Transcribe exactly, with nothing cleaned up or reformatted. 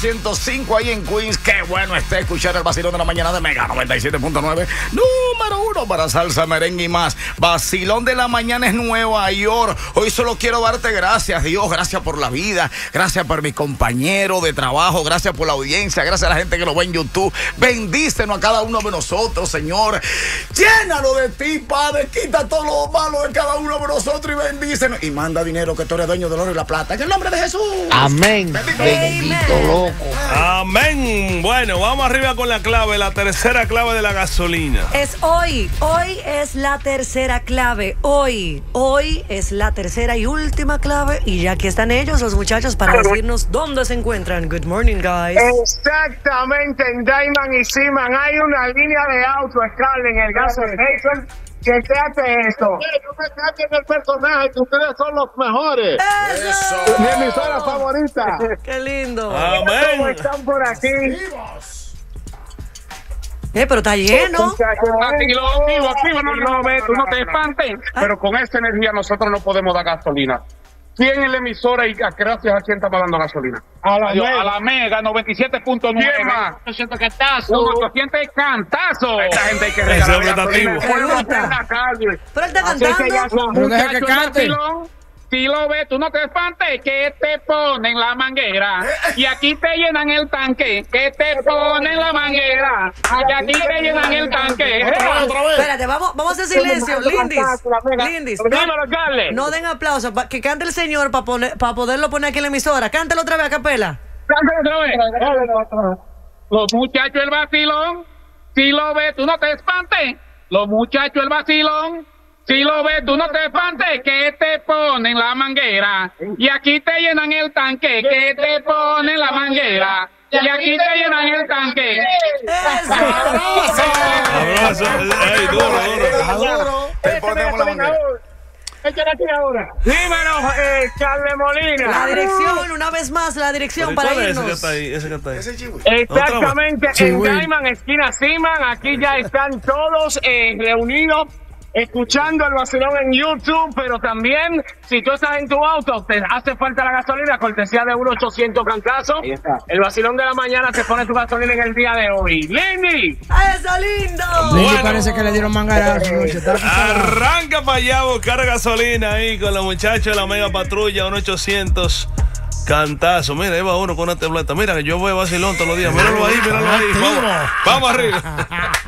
ciento cinco ahí en Queens. Qué bueno está escuchar el vacilón de la mañana de Mega noventa y siete punto nueve. Número uno para salsa, merengue y más. Vacilón de la mañana es Nueva York. Hoy solo quiero darte gracias, Dios. Gracias por la vida. Gracias por mi compañero de trabajo. Gracias por la audiencia. Gracias a la gente que lo ve en YouTube. Bendícenos a cada uno de nosotros, Señor. Llénalo de ti, Padre. Quita todo lo malo de cada uno de nosotros y bendícenos. Y manda dinero, que tú eres dueño del oro y la plata. En el nombre de Jesús. Amén. Bendito loco. Amén. Bueno, vamos arriba con la clave, la tercera clave de la gasolina. Es hoy, hoy es la tercera clave, hoy, hoy es la tercera y última clave. Y ya aquí están ellos, los muchachos, para decirnos dónde se encuentran. Good morning, guys. Exactamente, en Diamond y Seaman hay una línea de auto, Scarlett, en el gas station. ¿Qué te hace esto? Yo me traje en el personaje, que ustedes son los mejores. ¡Eso! Mi emisora favorita. ¡Qué lindo! Amén. ¿Cómo están por aquí? Eh, pero está lleno. Activo, activo, no, no, ve, tú no te espantes. Pero con esta energía nosotros no podemos dar gasolina. ¿Quién es la emisora y gracias a quién estamos dando gasolina? A la, Yo, Mega. a la Mega noventa y siete punto nueve. ¿Quién más? ochocientos cantazo. ochocientos cantazo. Esta gente hay que Ese regalar hombre está gasolina. activo. Vuelvo a hacer la calle. Pero él está Así que ya cantando. son Muchacho, muchachos el cante. vacilón, si lo ves, tú no te espantes, que te ponen la manguera. Y aquí te llenan el tanque, que te ponen la manguera. Y aquí te llenan el tanque. Espérate, vamos, vamos a hacer silencio. Lindis, Lindis, Dímelo, Scarlett. no den aplausos. pa- Que cante el señor para para poderlo poner aquí en la emisora. Cántelo otra vez a capela. Cántalo otra vez. Los muchachos el vacilón, si lo ves, tú no te espantes. Los muchachos el vacilón, si lo ves, tú no te espantes, que te ponen la manguera. Y aquí te llenan el tanque, que te ponen la manguera. Y aquí te llenan el tanque. Eso. Abrazo. Ey, duro, duro. Te ponemos la manguera. Échale aquí ahora. Dímelo, eh, Charles Molina. La dirección, una vez más, la dirección para ¿Cuál es ese que irnos. está ahí? Ese que está ahí. Ese chivo. Exactamente, Sí, en güey. Diamond, esquina Seaman. Aquí ya están todos eh, reunidos, escuchando el vacilón en YouTube, pero también, si tú estás en tu auto, te hace falta la gasolina, cortesía de uno ochocientos cantazo. El vacilón de la mañana te pone tu gasolina en el día de hoy. ¡Lindy! ¡Eso lindo! Lili Bueno. parece que le dieron mangarazo. noche. Está acusado. Arranca para allá a buscar gasolina ahí con los muchachos de la Mega Patrulla, un ochocientos cantazo. Mira, ahí va uno con una tableta. Mira que yo voy a vacilón todos los días. Míralo ahí, míralo ahí. Vamos, vamos arriba.